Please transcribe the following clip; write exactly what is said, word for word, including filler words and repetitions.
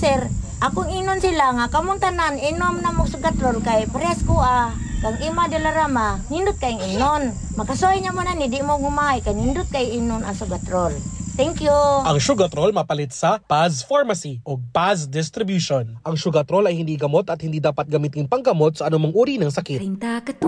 sir, akong inon sila nga kamong tanan inom na mo sugatrol kay pares ko ah. Kang ima de la rama, nindot kay inon. Makasoy nya mo na ni di mo gumay kay nindot kay inon ang sugatrol. Thank you. Ang Sugatrol mapalit sa Paz Pharmacy o Paz Distribution. Ang Sugatrol ay hindi gamot at hindi dapat gamitin panggamot sa anumang uri ng sakit.